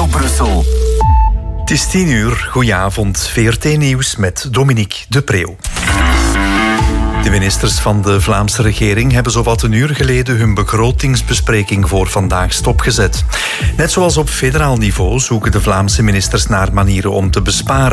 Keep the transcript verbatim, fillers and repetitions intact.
Radio Brussel. Het is tien uur. Goedenavond. V R T Nieuws met Dominique de Preeuw. De ministers van de Vlaamse regering hebben zowat een uur geleden hun begrotingsbespreking voor vandaag stopgezet. Net zoals op federaal niveau zoeken de Vlaamse ministers naar manieren om te besparen.